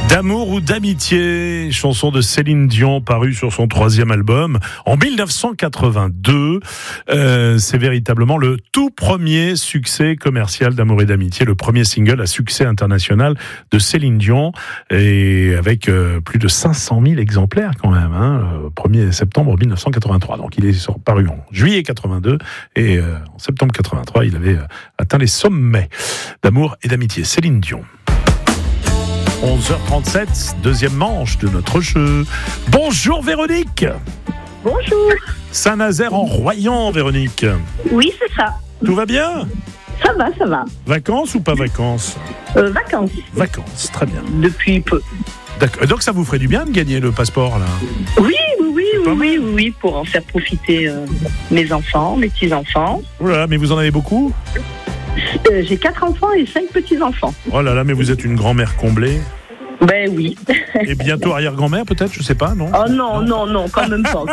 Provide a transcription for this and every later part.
D'amour ou d'amitié, chanson de Céline Dion parue sur son 3e album en 1982. C'est véritablement le tout premier succès commercial d'Amour et d'amitié, le premier single à succès international de Céline Dion, et avec plus de 500 000 exemplaires quand même, le 1er septembre 1983. Donc il est paru en juillet 82 et en septembre 83, il avait atteint les sommets d'Amour et d'amitié. Céline Dion. 11h37, deuxième manche de notre jeu. Bonjour Véronique. Bonjour. Saint-Nazaire en Royan, Véronique. Oui, c'est ça. Tout va bien ? Ça va. Vacances ou pas vacances ? Vacances. Vacances, très bien. Depuis peu. D'accord. Donc ça vous ferait du bien de gagner le passeport là ? Oui, pour en faire profiter mes enfants, mes petits-enfants. Voilà, mais vous en avez beaucoup ? J'ai 4 enfants et 5 petits-enfants. Oh là là, mais vous êtes une grand-mère comblée. Ben oui. Et bientôt arrière-grand-mère peut-être, je sais pas, non ? Oh non, quand même pas.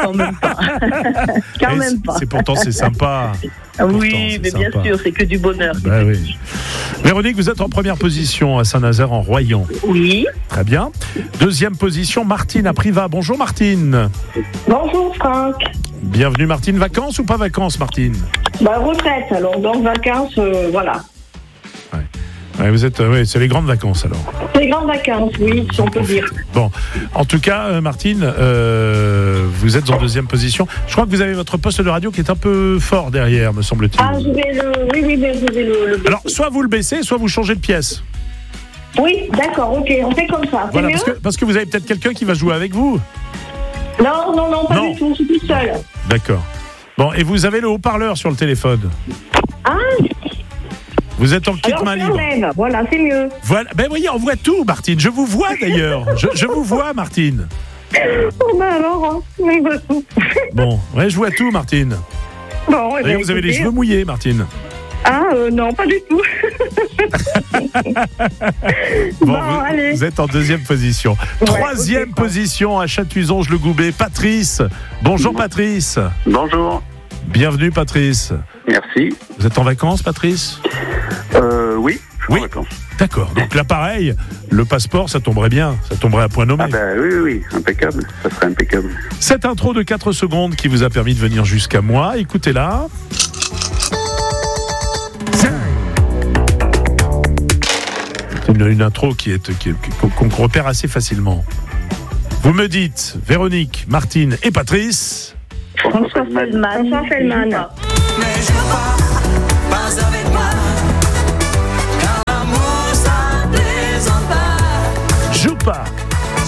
C'est pourtant c'est sympa. Oui, mais bien sûr, c'est que du bonheur. Ben oui. Véronique, vous êtes en première position à Saint-Nazaire en Royan. Oui. Très bien. Deuxième position, Martine à Privas. Bonjour Martine. Bonjour Franck. Bienvenue Martine. Vacances ou pas vacances Martine ? Retraite, alors donc vacances, voilà. Ouais, vous êtes, c'est les grandes vacances alors. Les grandes vacances, oui, si on peut dire. Bon, en tout cas, Martine, vous êtes en deuxième position. Je crois que vous avez votre poste de radio qui est un peu fort derrière, me semble-t-il. Ah, je vais le baisser. Alors, soit vous le baissez, soit vous changez de pièce. Oui, d'accord, ok, on fait comme ça. Voilà, mieux parce que vous avez peut-être quelqu'un qui va jouer avec vous. Non, pas du tout, je suis toute seule. D'accord. Bon, et vous avez le haut-parleur sur le téléphone. Ah. Vous êtes en kit main libre. Voilà, c'est mieux. Voilà, ben voyez, on voit tout, Martine. Je vous vois d'ailleurs. Je vous vois, Martine. Oh ben alors, on voit tout. Bon, ouais, je vois tout, Martine. Bon, d'ailleurs, vous avez les cheveux mouillés, Martine. Ah, non, pas du tout. Bon, allez. Vous êtes en deuxième position. Troisième position à Chatuzonge-le-Goubet. Patrice. Bonjour, Patrice. Bonjour. Bienvenue, Patrice. Merci. Vous êtes en vacances, Patrice ? Oui, je suis en vacances. D'accord. Donc là, pareil, le passeport, ça tomberait bien. Ça tomberait à point nommé. Ah ben oui, impeccable. Ça serait impeccable. Cette intro de 4 secondes qui vous a permis de venir jusqu'à moi, écoutez-la. C'est une intro qu'on repère assez facilement. Vous me dites, Véronique, Martine et Patrice... François Feldman. Mais je pas avec moi, car l'amour ça plaisante pas. Joue pas.